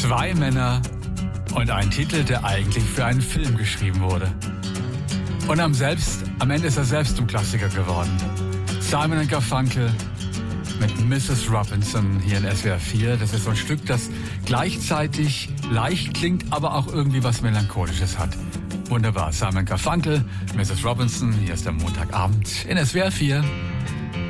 Zwei Männer und ein Titel, der eigentlich für einen Film geschrieben wurde. Und am Ende ist er selbst zum Klassiker geworden. Simon & Garfunkel mit Mrs. Robinson hier in SWR 4. Das ist so ein Stück, das gleichzeitig leicht klingt, aber auch irgendwie was Melancholisches hat. Wunderbar. Simon & Garfunkel, Mrs. Robinson. Hier ist der Montagabend in SWR 4.